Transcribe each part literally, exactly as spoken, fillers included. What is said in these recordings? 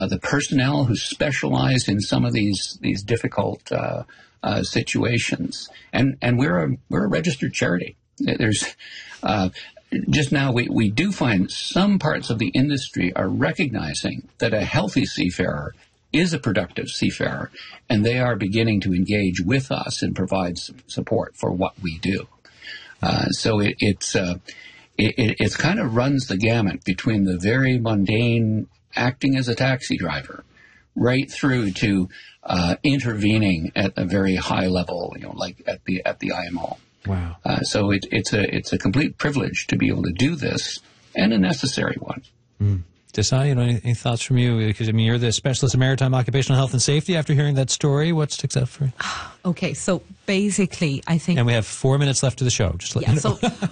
uh, the personnel who specialize in some of these these difficult uh, uh, situations. And and we're a we're a registered charity. There's uh, just now we, we do find some parts of the industry are recognizing that a healthy seafarer is a productive seafarer, and they are beginning to engage with us and provide support for what we do. Uh, so it, it's uh, it, it's kind of runs the gamut between the very mundane acting as a taxi driver right through to uh, intervening at a very high level, you know, like at the at the I M O. Wow. Uh, so it, it's a it's a complete privilege to be able to do this, and a necessary one. Mm. Desai, you know, any, any thoughts from you? Because, I mean, you're the specialist in maritime occupational health and safety. After hearing that story, what sticks out for you? Okay, so basically, I think... And we have four minutes left of the show. Just let yeah, you know. So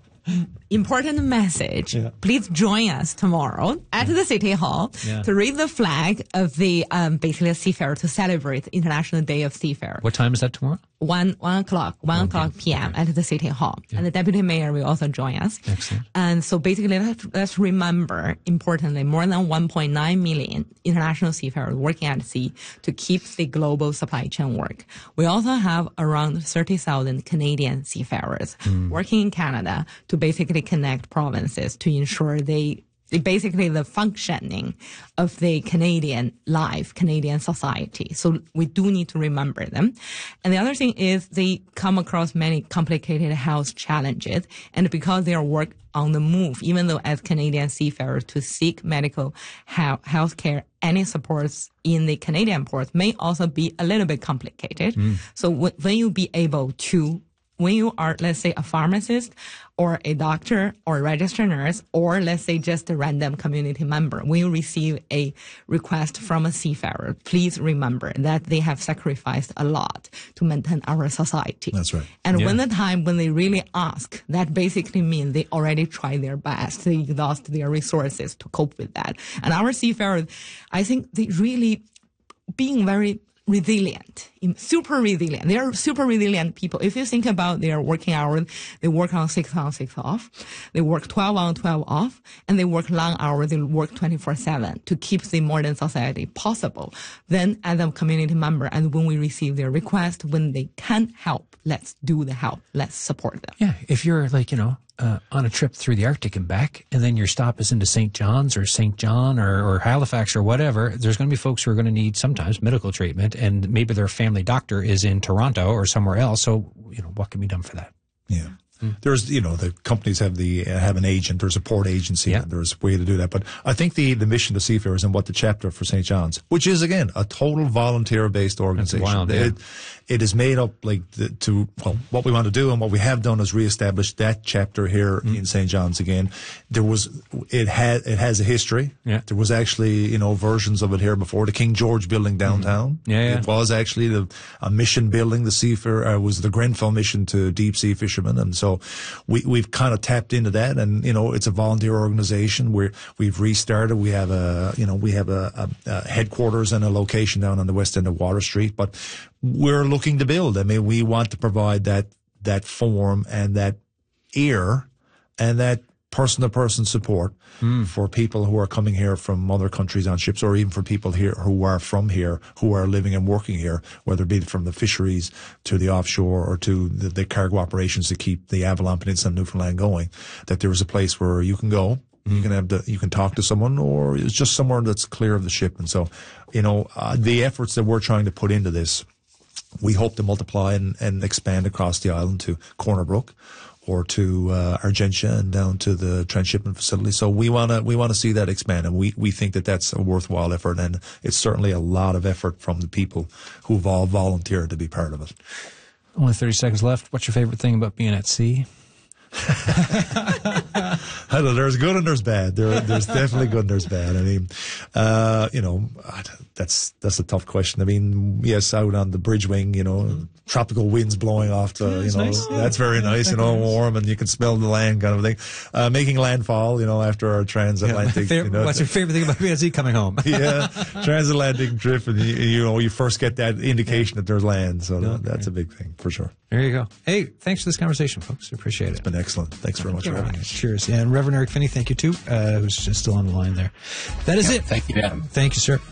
important message. Yeah. Please join us tomorrow at the City Hall Yeah. to raise the flag of the um, basically a seafarer to celebrate International Day of Seafarer. What time is that tomorrow? One one o'clock, one o'clock p m Okay. at the City Hall, Yeah. and the Deputy Mayor will also join us. Excellent. And so basically, let's, let's remember, importantly, more than one point nine million international seafarers working at sea to keep the global supply chain work. We also have around thirty thousand Canadian seafarers Mm. working in Canada to basically connect provinces to ensure they basically the functioning of the Canadian life, Canadian society. So we do need to remember them. And the other thing is they come across many complicated health challenges. And because they are work on the move, even though as Canadian seafarers to seek medical health care, any supports in the Canadian ports may also be a little bit complicated. Mm. So w- when you be able to when you are, let's say, a pharmacist or a doctor or a registered nurse, or let's say just a random community member, when you receive a request from a seafarer, please remember that they have sacrificed a lot to maintain our society. That's right. And Yeah. when the time when they really ask, that basically means they already tried their best. They exhaust their resources to cope with that. And our seafarers, I think they really being very resilient, super resilient. They are super resilient people. If you think about their working hours, they work on six on, six off. They work twelve on, twelve off, and they work long hours. They work twenty-four seven to keep the modern society possible. Then as a community member, and when we receive their request, when they can help, let's do the help. Let's support them. Yeah, if you're like, you know, uh, on a trip through the Arctic and back, and then your stop is into Saint John's or Saint John or, or Halifax or whatever, there's going to be folks who are going to need sometimes medical treatment, and maybe their family doctor is in Toronto or somewhere else. So, you know, what can be done for that? Yeah. There's, you know, the companies have the uh, have an agent. There's a port agency. Yeah. There's a way to do that. But I think the, the mission to seafarers and what the chapter for Saint John's, which is again a total volunteer based organization. wild, yeah. It, it is made up like the, to well, what we want to do and what we have done is reestablish that chapter here mm. in Saint John's again. There was it had it has a history. Yeah. There was actually you know versions of it here before. The King George building downtown. Mm. Yeah, yeah. It was actually the a mission building. The seafarer uh, was the Grenfell mission to deep sea fishermen, and so we. We've kind of tapped into that, and you know it's a volunteer organization where we've restarted. We have a you know we have a, a, a headquarters and a location down on the west end of Water Street, but we're looking to build. I mean, we want to provide that that forum and that ear and that person-to-person support mm. for people who are coming here from other countries on ships, or even for people here who are from here, who are living and working here, whether it be from the fisheries to the offshore or to the, the cargo operations to keep the Avalon Peninsula and Newfoundland going, that there is a place where you can go, mm. you can have the, you can talk to someone, or it's just somewhere that's clear of the ship. And so, you know, uh, the efforts that we're trying to put into this, we hope to multiply and, and expand across the island to Corner Brook, or to uh, Argentia and down to the transshipment facility. So we want to we want to see that expand, and we, we think that that's a worthwhile effort, and it's certainly a lot of effort from the people who've all volunteered to be part of it. Only thirty seconds left. What's your favorite thing about being at sea? I don't know, there's good and there's bad. There, there's definitely good and there's bad. I mean, uh, you know, that's that's a tough question. I mean, yes, out on the bridge wing, you know, mm-hmm. tropical winds blowing off the, yeah, you know, nice. that's very nice, you know, warm, and you can smell the land kind of thing. Uh, making landfall, you know, after our transatlantic. Yeah, favorite, you know, what's your favorite thing about being at sea coming home? yeah, transatlantic trip, and you, you know, you first get that indication that there's land, so Okay. that, that's a big thing for sure. There you go. Hey, thanks for this conversation, folks. Appreciate it. It's been excellent. Thanks very much for having me. Cheers. And Reverend Eric Finney, thank you too, uh, who's just still on the line there. That is Yeah, it. thank you, Adam. Thank you, sir.